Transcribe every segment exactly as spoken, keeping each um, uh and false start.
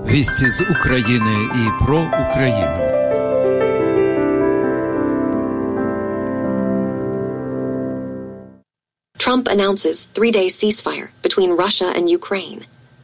Вісті з України і про Україну. Trump announces three-day ceasefire between Russia and Ukraine.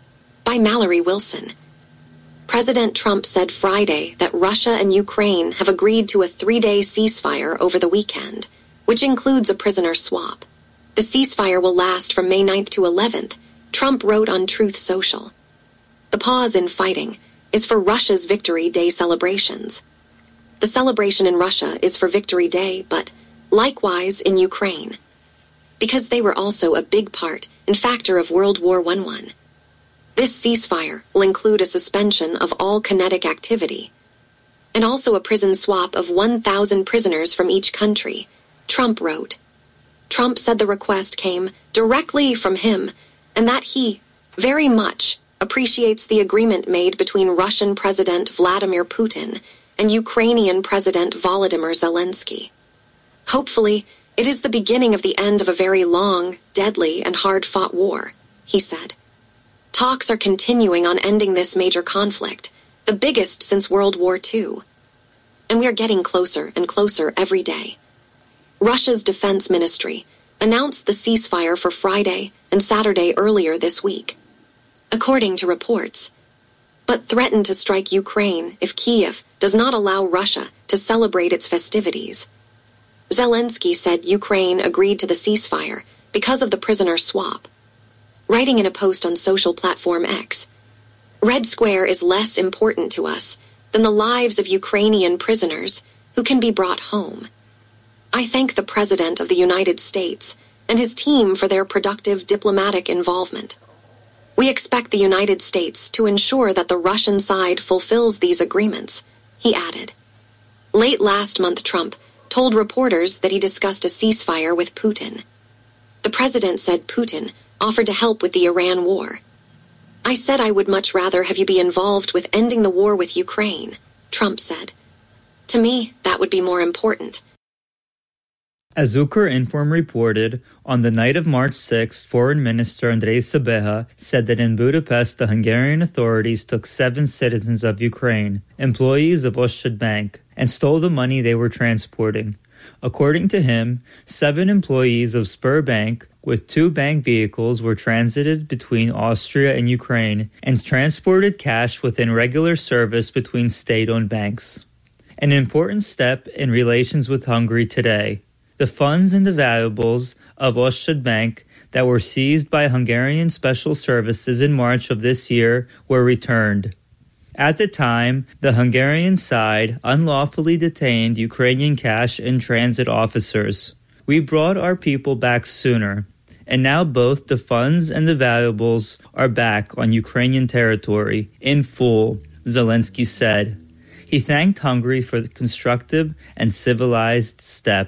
By Mallory Wilson. President Trump said Friday that Russia and Ukraine have agreed to a three-day ceasefire over the weekend, which includes a prisoner swap. The ceasefire will last from May ninth to eleventh, Trump wrote on Truth Social. The pause in fighting is for Russia's Victory Day celebrations. The celebration in Russia is for Victory Day, but likewise in Ukraine, because they were also a big part and factor of World War One. This ceasefire will include a suspension of all kinetic activity, and also a prison swap of one thousand prisoners from each country, Trump wrote. Trump said the request came directly from him, and that he, very much, appreciates the agreement made between Russian President Vladimir Putin and Ukrainian President Volodymyr Zelensky. Hopefully, it is the beginning of the end of a very long, deadly, and hard-fought war, he said. Talks are continuing on ending this major conflict, the biggest since World War Two. And we are getting closer and closer every day. Russia's defense ministry announced the ceasefire for Friday and Saturday earlier this week, according to reports, but threatened to strike Ukraine if Kyiv does not allow Russia to celebrate its festivities. Zelensky said Ukraine agreed to the ceasefire because of the prisoner swap. Writing in a post on social platform X, Red Square is less important to us than the lives of Ukrainian prisoners who can be brought home. I thank the President of the United States and his team for their productive diplomatic involvement. We expect the United States to ensure that the Russian side fulfills these agreements, he added. Late last month, Trump told reporters that he discussed a ceasefire with Putin. The president said Putin offered to help with the Iran war. I said I would much rather have you be involved with ending the war with Ukraine, Trump said. To me, that would be more important. As Ukrinform reported, on the night of March sixth, Foreign Minister Andrei Sabeha said that in Budapest, the Hungarian authorities took seven citizens of Ukraine, employees of Oshchod Bank, and stole the money they were transporting. According to him, seven employees of Sberbank with two bank vehicles were transited between Austria and Ukraine and transported cash within regular service between state-owned banks. An important step in relations with Hungary today. The funds and the valuables of Oshchod Bank that were seized by Hungarian Special Services in March of this year were returned. At the time, the Hungarian side unlawfully detained Ukrainian cash in transit officers. We brought our people back sooner, and now both the funds and the valuables are back on Ukrainian territory in full, Zelensky said. He thanked Hungary for the constructive and civilized step.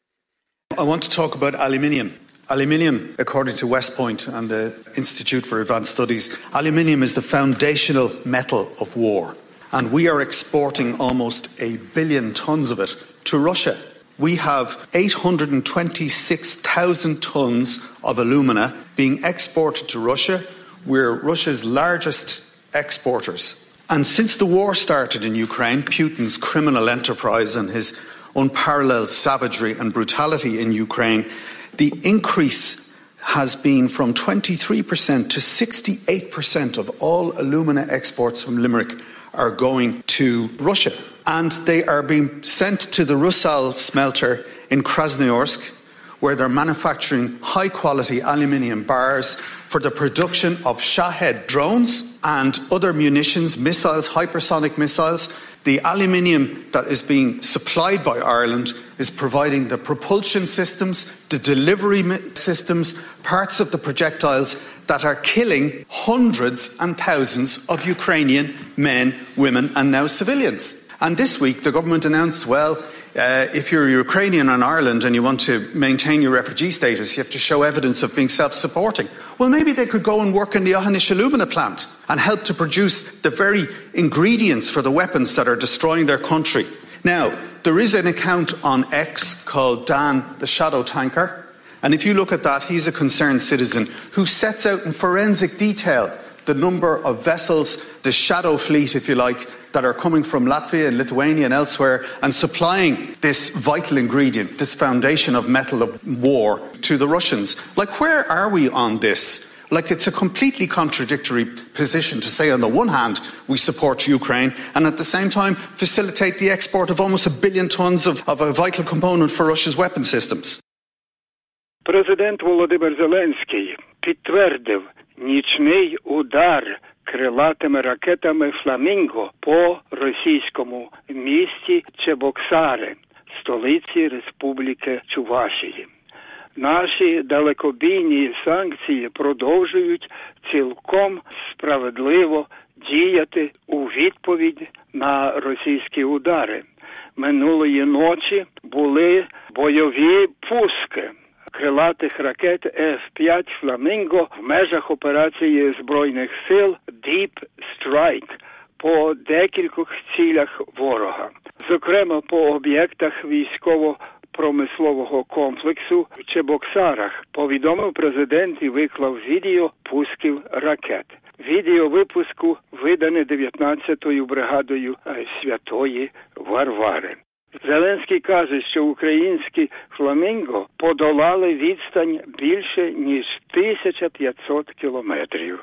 I want to talk about aluminium. Aluminium, according to West Point and the Institute for Advanced Studies, aluminium is the foundational metal of war. And we are exporting almost a billion tons of it to Russia. We have eight hundred twenty-six thousand tons of alumina being exported to Russia. We're Russia's largest exporters. And since the war started in Ukraine, Putin's criminal enterprise and his unparalleled savagery and brutality in Ukraine, the increase has been from twenty-three percent to sixty-eight percent of all alumina exports from Limerick are going to Russia. And they are being sent to the Rusal smelter in Krasnoyarsk, where they're manufacturing high-quality aluminium bars for the production of Shahed drones and other munitions, missiles, hypersonic missiles. The aluminium that is being supplied by Ireland is providing the propulsion systems, the delivery systems, parts of the projectiles that are killing hundreds and thousands of Ukrainian men, women, and now civilians. And this week, the government announced, well, uh, if you're Ukrainian in Ireland and you want to maintain your refugee status, you have to show evidence of being self-supporting. Well, maybe they could go and work in the Ohanish alumina plant and help to produce the very ingredients for the weapons that are destroying their country. Now, there is an account on X called Dan the Shadow Tanker, and if you look at that, he's a concerned citizen who sets out in forensic detail the number of vessels, the shadow fleet, if you like, that are coming from Latvia and Lithuania and elsewhere and supplying this vital ingredient, this foundation of metal of war to the Russians. Like, where are we on this? Like, it's a completely contradictory position to say, on the one hand, we support Ukraine, and at the same time facilitate the export of almost a billion tons of, of a vital component for Russia's weapon systems. Президент Володимир Зеленський підтвердив нічний удар крилатими ракетами «Фламінго» по російському місті Чебоксари, столиці Республіки Чувашії. Наші далекобійні санкції продовжують цілком справедливо діяти у відповідь на російські удари. Минулої ночі були бойові пуски крилатих ракет еф п'ять «Фламінго» в межах операції Збройних сил «Deep Strike» по декількох цілях ворога. Зокрема, по об'єктах військово-промислового комплексу в Чебоксарах, повідомив президент і виклав відео пусків ракет. Відео випуску видане дев'ятнадцятою бригадою Святої Варвари. Зеленський каже, що українські «Фламінго» подолали відстань більше, ніж тисяча п'ятсот кілометрів.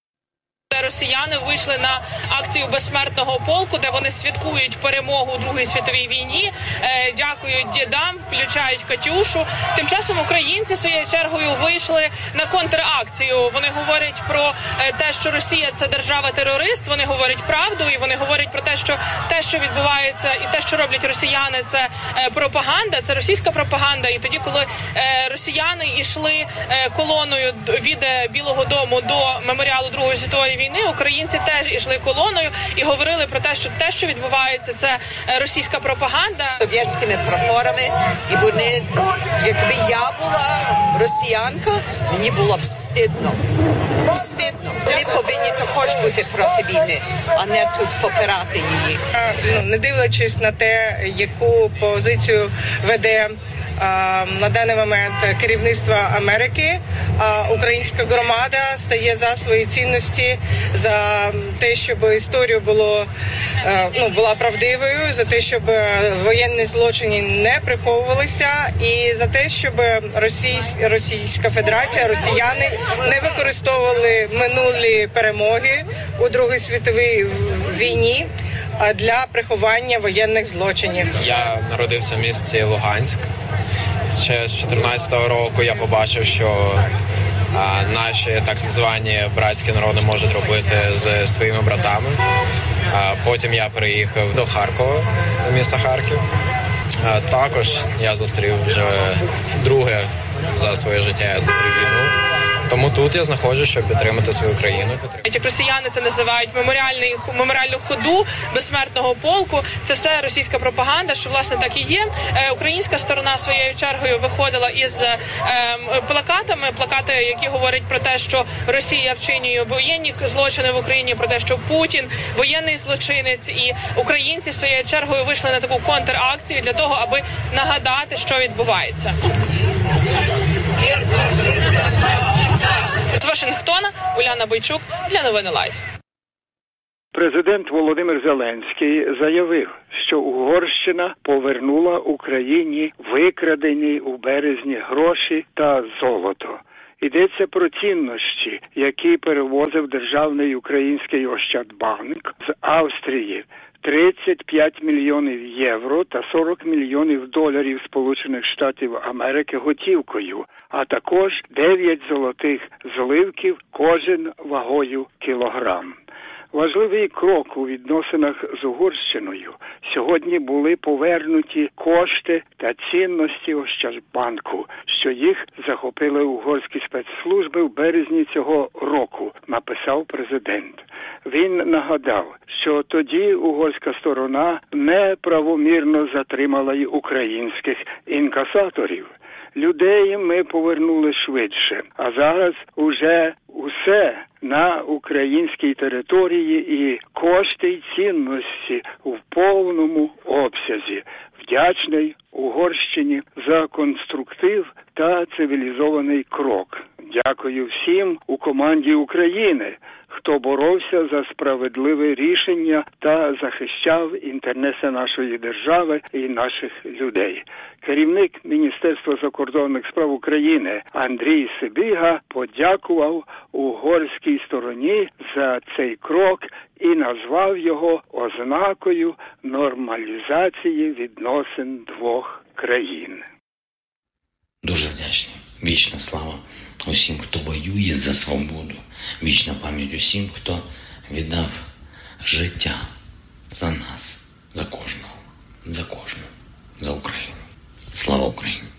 Росіяни вийшли на акцію безсмертного полку, де вони святкують перемогу у Другій світовій війні, е, дякують дідам, включають «Катюшу». Тим часом українці своєю чергою вийшли на контракцію. Вони говорять про е, те, що Росія – це держава-терорист, вони говорять правду, і вони говорять про те, що те, що відбувається, і те, що роблять росіяни – це е, пропаганда, це російська пропаганда. І тоді, коли е, росіяни йшли е, колоною від е, Білого дому до меморіалу Другої світової війни, українці теж йшли колоною і говорили про те, що те, що відбувається, це російська пропаганда. Совєтськими прапорами, і вони, якби я була росіянка, мені було б стидно. Стидно. Вони повинні також бути проти війни, а не тут попирати її. Ну, не дивлячись на те, яку позицію веде на даний момент керівництво Америки, українська громада стає за свої цінності, за те, щоб історія було, ну, була правдивою, за те, щоб воєнні злочини не приховувалися, і за те, щоб Російсь, Російська Федерація, росіяни не використовували минулі перемоги у Другій світовій війні для приховання воєнних злочинів. Я народився в місті Луганськ. Ще з чотирнадцятого року я побачив, що а, наші так звані братські народи можуть робити з своїми братами. А, потім я приїхав до Харкова, до міста Харків. А, також я зустрів вже вдруге за своє життя, я зустрів війну. Тому тут я знаходжусь, щоб підтримати свою країну. Як росіяни це називають меморіальний, меморіальну ходу безсмертного полку, це все російська пропаганда, що власне так і є. Е, українська сторона своєю чергою виходила із е, плакатами, плакати, які говорять про те, що Росія вчинює воєнні злочини в Україні, про те, що Путін воєнний злочинець, і українці своєю чергою вийшли на таку контракцію для того, аби нагадати, що відбувається. З Вашингтона Уляна Бойчук для Новини Лайф. Президент Володимир Зеленський заявив, що Угорщина повернула Україні викрадені у березні гроші та золото. Йдеться про цінності, які перевозив Державний український Ощадбанк з Австрії. тридцять п'ять мільйонів євро та сорок мільйонів доларів Сполучених Штатів Америки готівкою, а також дев'ять золотих зливків, кожен вагою кілограм. Важливий крок у відносинах з Угорщиною. Сьогодні були повернуті кошти та цінності Ощадбанку, що їх захопили угорські спецслужби в березні цього року, написав президент. Він нагадав, що тоді угорська сторона неправомірно затримала й українських інкасаторів. Людей ми повернули швидше, а зараз уже усе на українській території і кошти й цінності в повному обсязі. Вдячний Угорщині за конструктив та цивілізований крок. Дякую всім у команді України, хто боровся за справедливе рішення та захищав інтереси нашої держави і наших людей. Керівник Міністерства закордонних справ України Андрій Сибіга подякував угорській стороні за цей крок і назвав його ознакою нормалізації відносин двох країн. Дуже вдячний. Вічна слава усім, хто воює за свободу. Вічна пам'ять усім, хто віддав життя за нас, за кожного, за кожну, за Україну. Слава Україні!